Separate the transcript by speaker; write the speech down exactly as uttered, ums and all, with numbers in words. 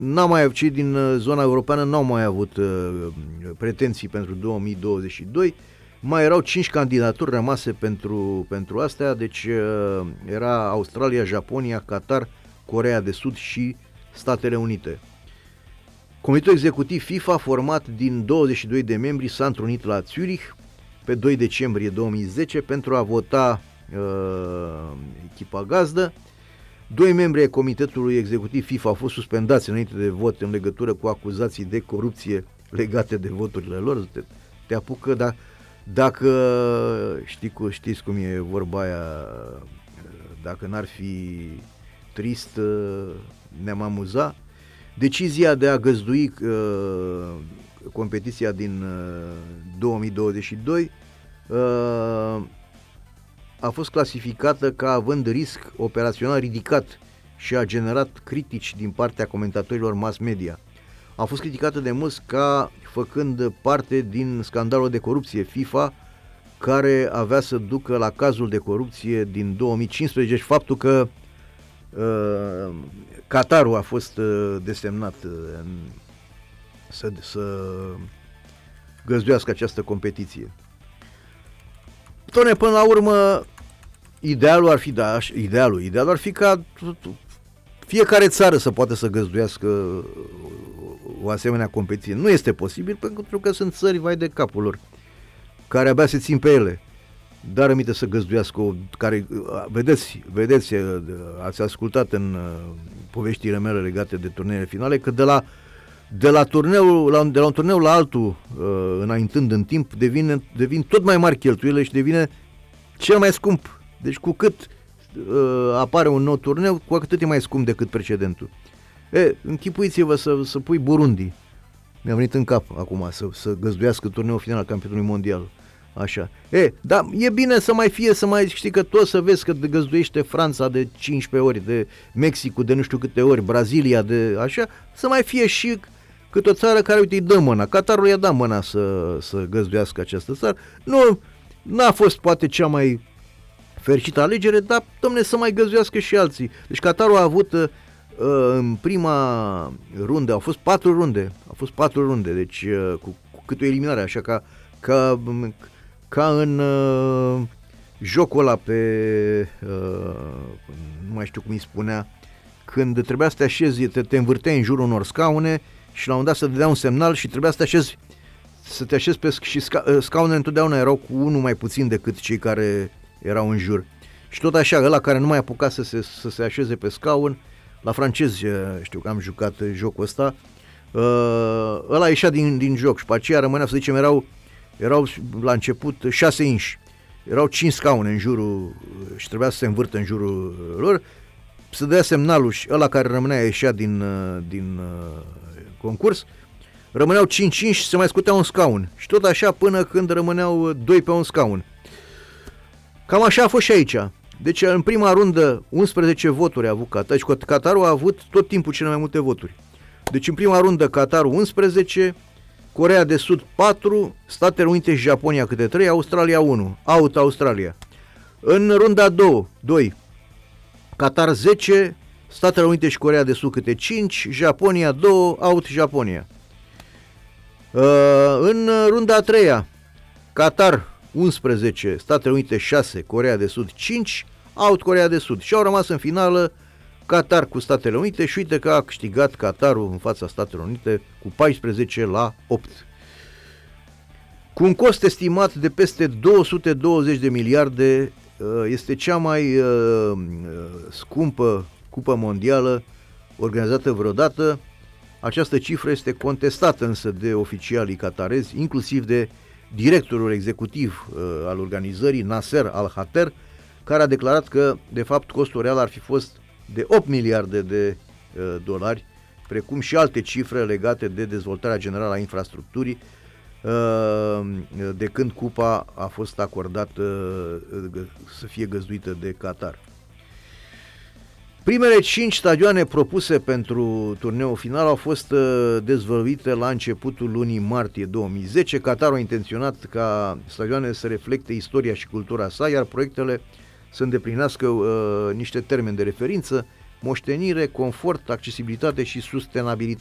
Speaker 1: n-au mai, cei din zona europeană n-au mai avut uh, pretenții pentru două mii douăzeci și doi. Mai erau cinci candidaturi rămase pentru, pentru astea, deci uh, era Australia, Japonia, Qatar, Coreea de Sud și Statele Unite. Comitetul executiv FIFA, format din douăzeci și doi de membri, s-a întrunit la Zurich pe doi decembrie două mii zece pentru a vota uh, echipa gazdă. Doi membri ai Comitetului Executiv FIFA au fost suspendați înainte de vot în legătură cu acuzații de corupție legate de voturile lor. Te, te apucă, dar dacă știi, știți cum e vorba aia, dacă n-ar fi trist, ne-am amuzat. Decizia de a găzdui uh, competiția din uh, două mii douăzeci și doi uh, a fost clasificată ca având risc operațional ridicat și a generat critici din partea comentatorilor mass media. A fost criticată de mulți ca făcând parte din scandalul de corupție FIFA, care avea să ducă la cazul de corupție din două mii cincisprezece, deci faptul că uh, Qatarul a fost uh, desemnat uh, în, să, să găzduiască această competiție. Tone, până la urmă, idealul ar fi, da, idealul, idealul ar fi ca fiecare țară să poată să găzduiască o asemenea competiție. Nu este posibil pentru că sunt țări, vai de capul lor, care abia se țin pe ele. Dar aminte să găzduiască o, care, vedeți, vedeți, ați ascultat în poveștile mele legate de turneele finale, că de la, de la, turneu, la, de la un turneu la altul, înaintând în timp, devine, devin tot mai mari cheltuielile și devine cel mai scump. Deci cu cât uh, apare un nou turneu, cu atât e mai scump decât precedentul. E, închipuiți-vă să, să pui Burundi. Mi-a venit în cap acum să, să găzduiască turneul final al campionatului mondial. Așa. E, dar e bine să mai fie, să mai știi că tot să vezi că găzduiește Franța de cincisprezece ori, de Mexicul de nu știu câte ori, Brazilia de așa, să mai fie și câte o țară care, uite, îi dă mâna. Qatarul i-a dat mâna să, să găzduiască această țară. Nu, n-a fost poate cea mai fericită alegere, dar, dom'le, să mai găzduiască și alții. Deci Qatarul a avut uh, în prima rundă, au fost patru runde, au fost patru runde, deci uh, cu, cu câte o eliminare, așa ca, ca, ca în uh, jocul ăla pe, uh, nu mai știu cum îi spunea, când trebuia să te așezi, te, te învârteai în jurul unor scaune și la un dat să te dea un semnal și trebuia să te așezi, să te așezi pe și sca, scaunele întotdeauna erau cu unul mai puțin decât cei care erau în jur. Și tot așa, ăla care nu mai apuca să se, să se așeze pe scaun, la francezi, știu că am jucat jocul ăsta, ăla ieșea din, din joc și pe aceea rămânea, să zicem, erau, erau la început șase inși, erau cinci scaune în jurul și trebuia să se învârtă în jurul lor, să dea semnalul și ăla care rămânea ieșea din, din concurs, rămâneau cinci inși și se mai scutea un scaun și tot așa până când rămâneau doi pe un scaun. Cam așa a fost și aici. Deci în prima rundă unsprezece voturi a avut Qatar. Deci Qatarul a avut tot timpul cele mai multe voturi. Deci în prima rundă Qatarul unsprezece, Coreea de Sud patru, Statele Unite și Japonia câte trei, Australia unu. Out Australia. În runda a doua, doi, Qatar zece, Statele Unite și Coreea de Sud câte cinci, Japonia doi, out Japonia. În runda a treia, Qatar unsprezece, Statele Unite șase, Coreea de Sud cinci, out Coreea de Sud. Și au rămas în finală Qatar cu Statele Unite și uite că a câștigat Qatarul în fața Statelor Unite cu paisprezece la opt. Cu un cost estimat de peste două sute douăzeci de miliarde, este cea mai scumpă cupă mondială organizată vreodată. Această cifră este contestată însă de oficialii qatarezi, inclusiv de directorul executiv uh, al organizării, Nasser Al-Khater, care a declarat că, de fapt, costul real ar fi fost de opt miliarde de uh, dolari, precum și alte cifre legate de dezvoltarea generală a infrastructurii, uh, de când cupa a fost acordată uh, să fie găzduită de Qatar. Primele cinci stadioane propuse pentru turneul final au fost uh, dezvăluite la începutul lunii martie două mii zece. Qatarul a intenționat ca stadioanele să reflecte istoria și cultura sa, iar proiectele să îndeplinească uh, niște termeni de referință, moștenire, confort, accesibilitate și sustenabilitate.